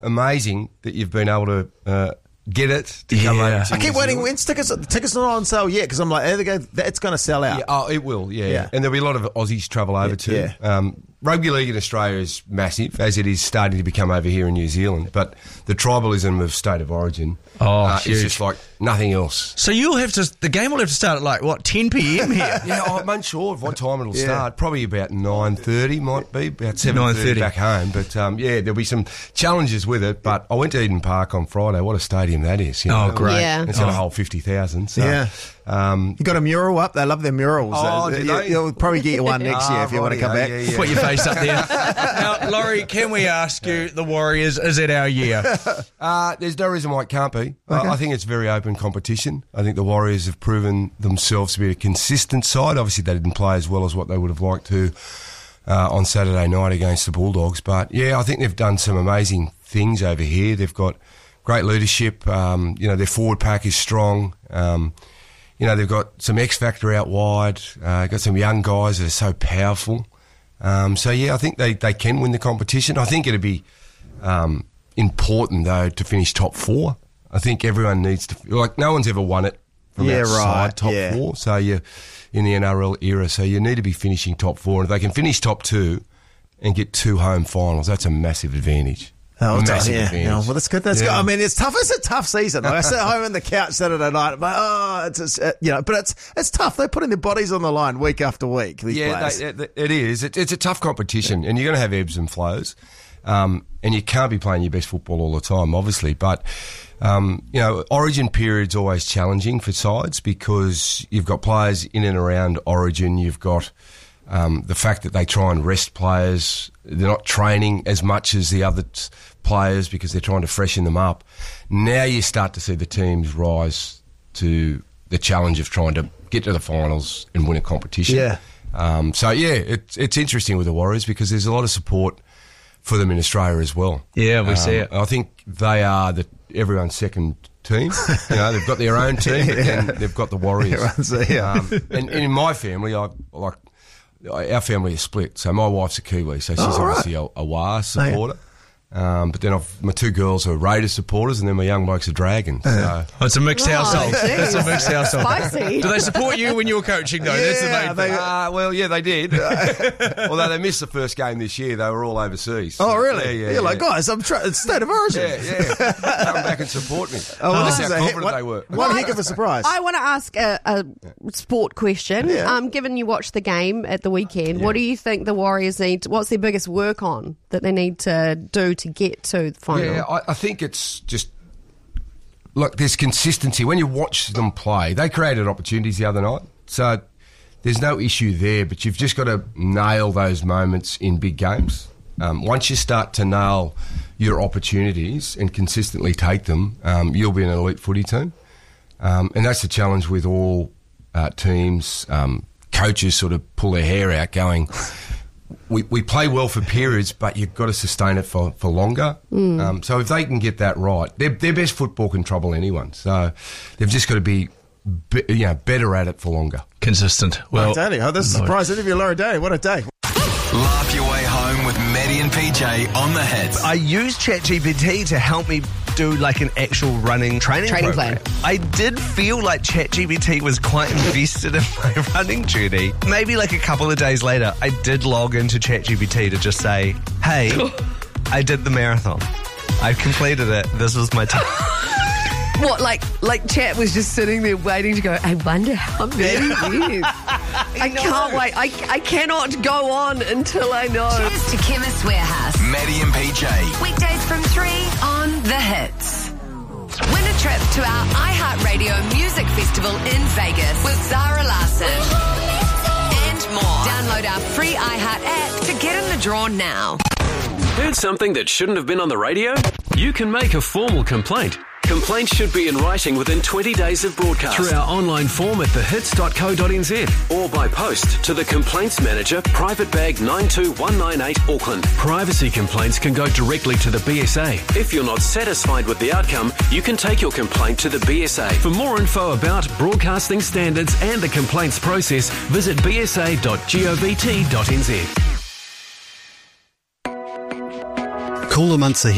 amazing that you've been able to get it to come over to I keep New waiting. Zealand. When's tickets not on sale yet? Because I'm like, it's going to sell out. Yeah, it will, yeah. And there'll be a lot of Aussies travel over too. Yeah. Rugby league in Australia is massive, as it is starting to become over here in New Zealand. But the tribalism of state of origin is just like nothing else. So the game will have to start at 10 p.m. here? Yeah, I'm unsure of what time it'll start. Probably about 9:30 might be, about 7:30 back home. But there'll be some challenges with it. But I went to Eden Park on Friday. What a stadium that is. Oh, great. Yeah. It's got a whole 50,000. So, you got a mural up? They love their murals. Do they? You'll probably get you one next year if you want to come back. Yeah. Put your face up there. Now, Laurie, can we ask you, the Warriors, is it our year? There's no reason why it can't be. I think it's very open competition. I think the Warriors have proven themselves to be a consistent side. Obviously, they didn't play as well as what they would have liked to on Saturday night against the Bulldogs. But, I think they've done some amazing things over here. They've got great leadership. Their forward pack is strong. They've got some X factor out wide. Got some young guys that are so powerful. I think they can win the competition. I think it'd be important though to finish top 4. I think everyone needs to no one's ever won it from outside top 4. So you're in the NRL era, so you need to be finishing top 4. And if they can finish top 2 and get 2 home finals, that's a massive advantage. Well, that's good. That's good. I mean, it's tough. It's a tough season. Like, I sat home on the couch Saturday night. But it's tough. They're putting their bodies on the line week after week. These players. It is. It's a tough competition, and you're going to have ebbs and flows, and you can't be playing your best football all the time, obviously. But Origin period's always challenging for sides because you've got players in and around Origin. You've got the fact that they try and rest players. They're not training as much as the other players because they're trying to freshen them up. Now you start to see the teams rise to the challenge of trying to get to the finals and win a competition. Yeah. It's interesting with the Warriors because there's a lot of support for them in Australia as well. Yeah, we see it. I think they are everyone's second team. They've got their own team, but then they've got the Warriors. And in my family, our family is split. So my wife's a Kiwi, so she's obviously a Wah supporter. But then my 2 girls are Raiders supporters, and then my young bloke's a Dragon. So. It's a mixed household. It's a mixed household. Spicy. Do they support you when you were coaching, though? That's the main thing. They did. Although they missed the first game this year, they were all overseas. Oh, really? Yeah. You're like, guys, it's state of origin. Yeah. Come back and support me. That's how confident they were. One heck of a surprise. I want to ask a sport question. Yeah. Given you watched the game at the weekend, what do you think the Warriors need? What's their biggest work on that they need to do to get to the final? Yeah, I think it's just... Look, there's consistency. When you watch them play, they created opportunities the other night. So there's no issue there, but you've just got to nail those moments in big games. Once you start to nail your opportunities and consistently take them, you'll be an elite footy team. And that's the challenge with all teams. Coaches sort of pull their hair out going... We play well for periods, but you've got to sustain it for longer. So if they can get that right, their best football can trouble anyone. So they've just got to be better at it for longer. Consistent. Well, Daly, this is a surprise interview, Laurie Daly. What a day. Laugh your way home with Maddie and PJ on the Hits. I used ChatGPT to help me do an actual running training plan. I did feel like ChatGPT was quite invested in my running journey. Maybe a couple of days later, I did log into ChatGPT to just say, hey, I did the marathon. I completed it. This was my time. What, like Chat was just sitting there waiting to go, I wonder how many years. I can't wait. I cannot go on until I know. Cheers to Chemist Warehouse. Maddie and PJ. Weekdays from 3 on The Hits. Win a trip to our iHeartRadio Music Festival in Vegas with Zara Larsson. And more. Download our free iHeart app to get in the draw now. Heard something that shouldn't have been on the radio? You can make a formal complaint. Complaints should be in writing within 20 days of broadcast through our online form at thehits.co.nz or by post to the Complaints Manager, Private Bag 92198 Auckland. Privacy complaints can go directly to the BSA. If you're not satisfied with the outcome, you can take your complaint to the BSA. For more info about broadcasting standards and the complaints process, visit bsa.govt.nz. Cooler months are here.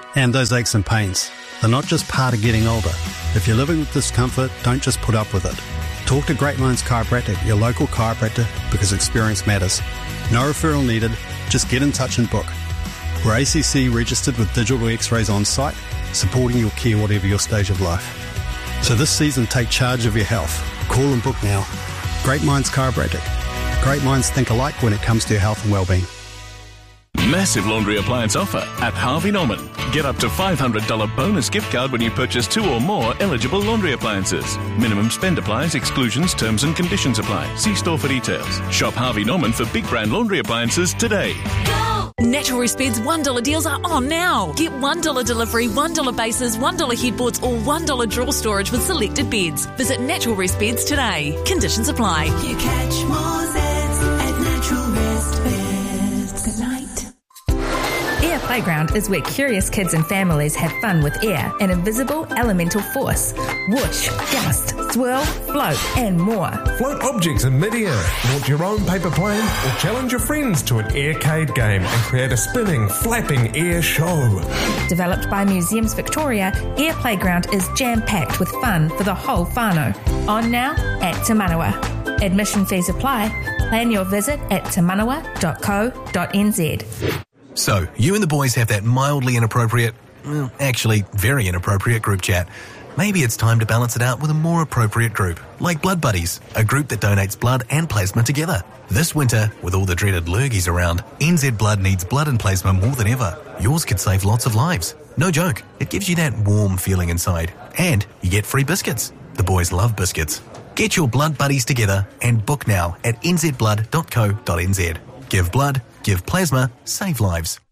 And those aches and pains, they're not just part of getting older. If you're living with discomfort, don't just put up with it. Talk to Great Minds Chiropractic, your local chiropractor, because experience matters. No referral needed, just get in touch and book. We're ACC registered with digital x-rays on site, supporting your care whatever your stage of life. So this season, take charge of your health. Call and book now. Great Minds Chiropractic. Great minds think alike when it comes to your health and well-being. Massive laundry appliance offer at Harvey Norman. Get up to $500 bonus gift card when you purchase 2 or more eligible laundry appliances. Minimum spend applies, exclusions, terms and conditions apply. See store for details. Shop Harvey Norman for big brand laundry appliances today. Natural Rest Beds $1 deals are on now. Get $1 delivery, $1 bases, $1 headboards or $1 drawer storage with selected beds. Visit Natural Rest Beds today. Conditions apply. You catch more zeds at Natural Rest Beds. Good night. Air Playground is where curious kids and families have fun with air, an invisible elemental force. Whoosh, gust, swirl, float, and more. Float objects in mid-air, launch your own paper plane, or challenge your friends to an aircade game and create a spinning, flapping air show. Developed by Museums Victoria, Air Playground is jam-packed with fun for the whole whānau. On now at Te Manawa. Admission fees apply. Plan your visit at temanawa.co.nz. So, you and the boys have that mildly inappropriate, well, actually very inappropriate group chat. Maybe it's time to balance it out with a more appropriate group, like Blood Buddies, a group that donates blood and plasma together. This winter, with all the dreaded lurgies around, NZ Blood needs blood and plasma more than ever. Yours could save lots of lives. No joke, it gives you that warm feeling inside. And you get free biscuits. The boys love biscuits. Get your Blood Buddies together and book now at nzblood.co.nz. Give blood, give plasma, save lives.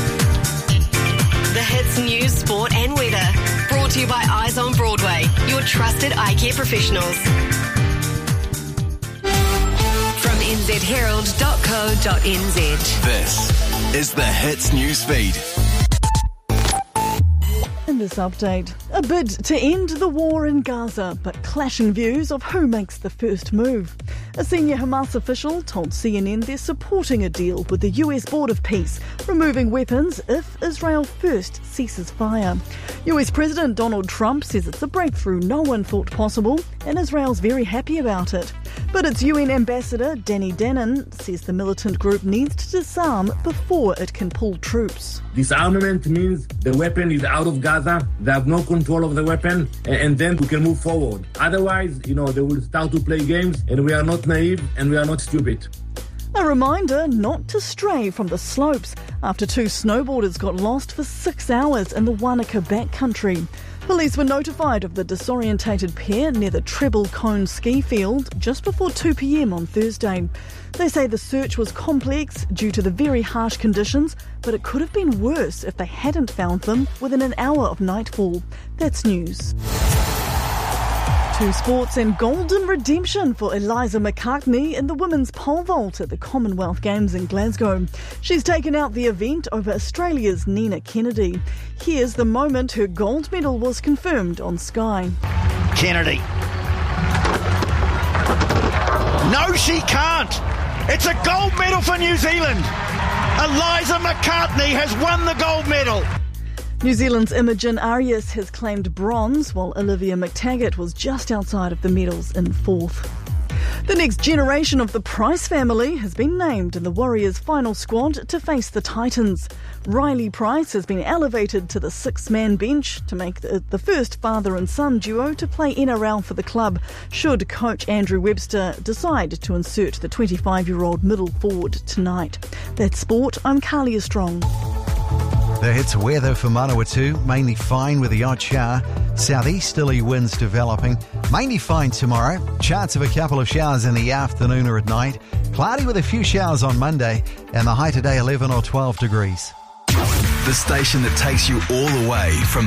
The Hits News, Sport and Weather. Brought to you by Eyes on Broadway, your trusted eye care professionals. From nzherald.co.nz. This is the Hits News Feed. In this update, a bid to end the war in Gaza, but clashing views of who makes the first move. A senior Hamas official told CNN they're supporting a deal with the US Board of Peace, removing weapons if Israel first ceases fire. US President Donald Trump says it's a breakthrough no one thought possible, and Israel's very happy about it. But its UN ambassador, Danny Danon, says the militant group needs to disarm before it can pull troops. Disarmament means the weapon is out of Gaza, they have no control of the weapon, and then we can move forward. Otherwise, they will start to play games, and we are not naive and we are not stupid. A reminder not to stray from the slopes after 2 snowboarders got lost for 6 hours in the Wanaka backcountry. Police were notified of the disorientated pair near the Treble Cone ski field just before 2 p.m. on Thursday. They say the search was complex due to the very harsh conditions, but it could have been worse if they hadn't found them within an hour of nightfall. That's news. To sports and golden redemption for Eliza McCartney in the women's pole vault at the Commonwealth Games in Glasgow. She's taken out the event over Australia's Nina Kennedy. Here's the moment her gold medal was confirmed on Sky. Kennedy. No, she can't. It's a gold medal for New Zealand. Eliza McCartney has won the gold medal. New Zealand's Imogen Arias has claimed bronze, while Olivia McTaggart was just outside of the medals in 4th. The next generation of the Price family has been named in the Warriors' final squad to face the Titans. Riley Price has been elevated to the 6-man bench to make the first father and son duo to play NRL for the club, should coach Andrew Webster decide to insert the 25-year-old middle forward tonight. That's sport. I'm Carlia Strong. The Hits weather for Manawatu, mainly fine with the odd shower. Southeasterly winds developing. Mainly fine tomorrow. Chance of a couple of showers in the afternoon or at night. Cloudy with a few showers on Monday. And the high today 11 or 12 degrees. The station that takes you all the way from